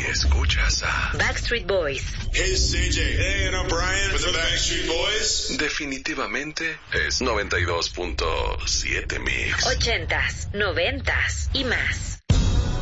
Escuchas a Backstreet Boys. Hey, it's CJ. Hey, and I'm Brian with the Backstreet Boys. Definitivamente es 92.7 Mix. 80s, 90s y más.